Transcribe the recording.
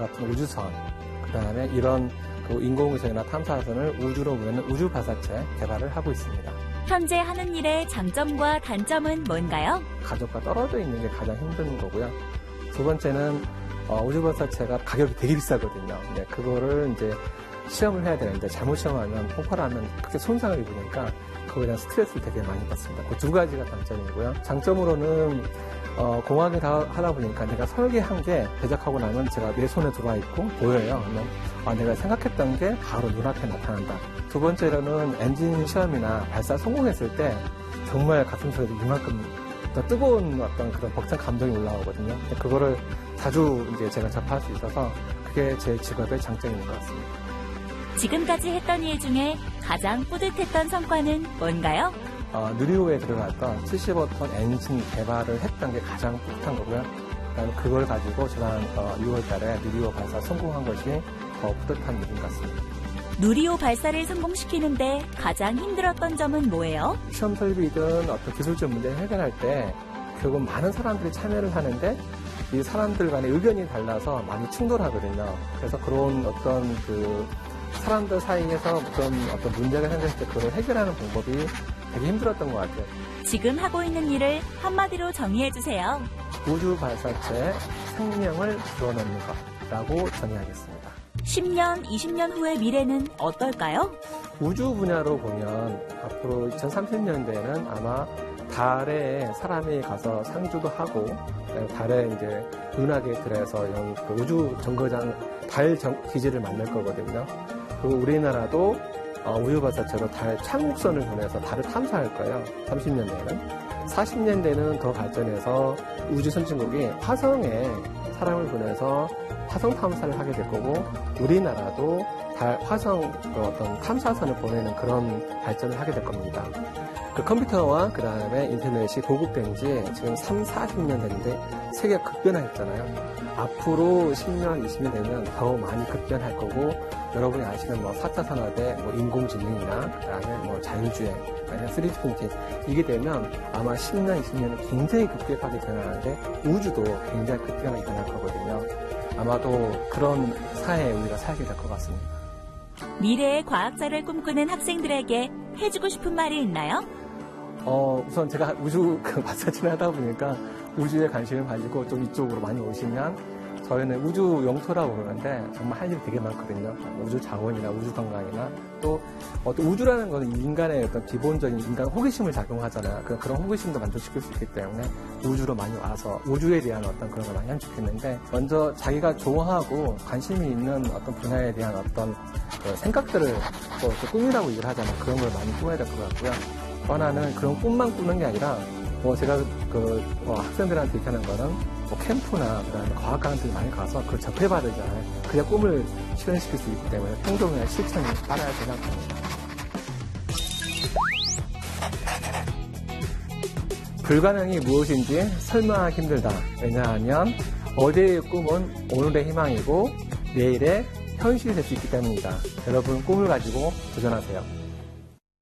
같은 우주선, 그 다음에 이런 그 인공위성이나 탐사선을 우주로 보내는 우주 발사체 개발을 하고 있습니다. 현재 하는 일의 장점과 단점은 뭔가요? 가족과 떨어져 있는 게 가장 힘든 거고요. 두 번째는 우주 발사체가 가격이 되게 비싸거든요. 네, 그거를 이제 시험을 해야 되는데 잘못 시험하면 폭발하면 크게 손상을 입으니까 그거에 대한 스트레스를 되게 많이 받습니다. 그 두 가지가 단점이고요. 장점으로는 공학을 하다 보니까 내가 설계한 게 제작하고 나면 제가 내 손에 들어와 있고 보여요. 그러면 내가 생각했던 게 바로 눈앞에 나타난다. 두 번째로는 엔진 시험이나 발사 성공했을 때 정말 가슴속에서 이만큼 더 뜨거운 어떤 그런 벅찬 감정이 올라오거든요. 그거를 자주 이제 제가 접할 수 있어서 그게 제 직업의 장점인 것 같습니다. 지금까지 했던 일 중에 가장 뿌듯했던 성과는 뭔가요? 누리호에 들어갔던 75톤 엔진 개발을 했던 게 가장 뿌듯한 거고요. 그걸 가지고 지난 6월 달에 누리호 발사 성공한 것이 더 뿌듯한 일인 것 같습니다. 누리호 발사를 성공시키는데 가장 힘들었던 점은 뭐예요? 시험 설비든 어떤 기술적 문제를 해결할 때 결국 많은 사람들이 참여를 하는데 이 사람들 간의 의견이 달라서 많이 충돌하거든요. 그래서 그런 어떤 그 사람들 사이에서 어떤 문제가 생겼을 때 그걸 해결하는 방법이 되게 힘들었던 것 같아요. 지금 하고 있는 일을 한마디로 정의해주세요. 우주 발사체에 생명을 주어넣는 것이라고 정의하겠습니다. 10년, 20년 후의 미래는 어떨까요? 우주 분야로 보면 앞으로 2030년대에는 아마 달에 사람이 가서 상주도 하고 달에 이제 은하계 들어서 우주 정거장 달 기지를 만들 거거든요. 그리고 우리나라도 우주 발사체로 달 착륙선을 보내서 달을 탐사할 거예요. 30년대에는. 40년대는 더 발전해서 우주 선진국이 화성에 사람을 보내서 화성 탐사를 하게 될 거고 우리나라도 화성 어떤 탐사선을 보내는 그런 발전을 하게 될 겁니다. 그 컴퓨터와 그 다음에 인터넷이 보급된 지 지금 40년 됐는데 세계가 급변했잖아요. 앞으로 10년, 20년 되면 더 많이 급변할 거고 여러분이 아시는 4차 산업의 인공지능이나 그 다음에 자율주행, 아니면 3D 프린팅 이게 되면 아마 10년, 20년은 굉장히 급격하게 변하는데 우주도 굉장히 급격하게 변할 거거든요. 아마도 그런 사회에 우리가 살게 될 것 같습니다. 미래의 과학자를 꿈꾸는 학생들에게 해주고 싶은 말이 있나요? 우선 제가 우주 발사체를 하다 보니까 우주에 관심을 가지고 좀 이쪽으로 많이 오시면 저희는 우주 영토라고 그러는데 정말 할 일이 되게 많거든요. 우주 자원이나 우주 관광이나 또 우주라는 것은 인간의 어떤 기본적인 인간 호기심을 작용하잖아요. 그런 호기심도 만족시킬 수 있기 때문에 우주로 많이 와서 우주에 대한 어떤 그런 걸 많이 하면 좋겠는데 먼저 자기가 좋아하고 관심이 있는 어떤 분야에 대한 어떤 생각들을 꿈이라고 얘기를 하잖아요. 그런 걸 많이 꾸며야 될 것 같고요. 하나는 그런 꿈만 꾸는 게 아니라 제가 학생들한테 얘기하는 거는 캠프나 그다음에 과학관들이 많이 가서 그걸 접해봐야 되잖아요. 그래야 꿈을 실현시킬 수 있기 때문에 행동이나 실천이 따라야 생각합니다. 불가능이 무엇인지 설명하기 힘들다. 왜냐하면 어제의 꿈은 오늘의 희망이고 내일의 현실이 될 수 있기 때문이다. 여러분 꿈을 가지고 도전하세요.